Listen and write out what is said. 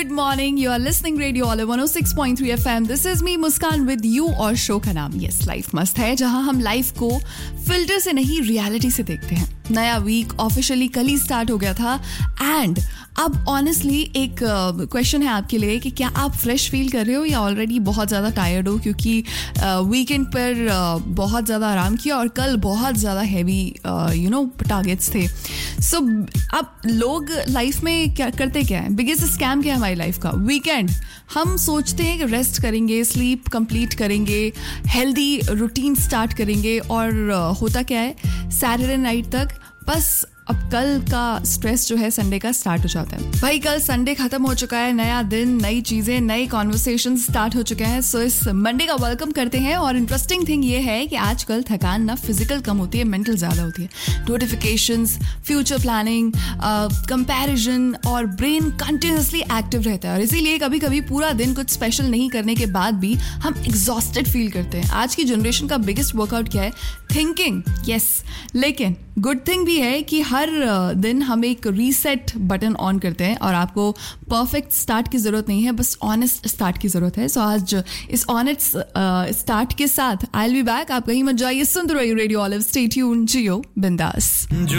Good morning. You are listening Radio Olive 106.3 FM. This is me Muskan with you और show का नाम Yes Life मस्त है, जहां हम लाइफ को फिल्टर से नहीं रियलिटी से देखते हैं. नया वीक ऑफिशियली कल ही स्टार्ट हो गया था एंड अब ऑनेस्टली एक क्वेश्चन है आपके लिए कि क्या आप फ्रेश फील कर रहे हो या ऑलरेडी बहुत ज़्यादा टायर्ड हो, क्योंकि वीकेंड पर बहुत ज़्यादा आराम किया और कल बहुत ज़्यादा हैवी टारगेट्स थे. सो अब लोग लाइफ में क्या करते, क्या है बिगेस्ट स्कैम क्या है हमारी लाइफ का? वीकेंड हम सोचते हैं कि रेस्ट करेंगे, स्लीप कंप्लीट करेंगे, हेल्दी रूटीन स्टार्ट करेंगे और होता क्या है सैटरडे नाइट तक बस अब कल का स्ट्रेस जो है संडे का स्टार्ट हो जाता है. भाई कल संडे खत्म हो चुका है, नया दिन, नई चीजें, नए कॉन्वर्सेशन स्टार्ट हो चुके हैं. सो इस मंडे का वेलकम करते हैं. और इंटरेस्टिंग थिंग ये है कि आजकल थकान ना फिजिकल कम होती है, मेंटल ज्यादा होती है. नोटिफिकेशंस, फ्यूचर प्लानिंग, कंपैरिजन और ब्रेन कंटिन्यूसली एक्टिव रहता है और इसीलिए कभी कभी पूरा दिन कुछ स्पेशल नहीं करने के बाद भी हम एग्जॉस्टेड फील करते हैं. आज की जनरेशन का बिगेस्ट वर्कआउट क्या है? थिंकिंग. यस, लेकिन गुड थिंग भी है कि हर दिन हम एक रीसेट बटन ऑन करते हैं और आपको परफेक्ट स्टार्ट की ज़रूरत नहीं है, बस ऑनेस्ट स्टार्ट की ज़रूरत है. सो आज इस ऑनेस्ट स्टार्ट के साथ आई विल बी बैक. आप कहीं मत जाइए, सुनते रहिए रेडियो ऑलिव. स्टे ट्यून्ड, जियो बिंदास.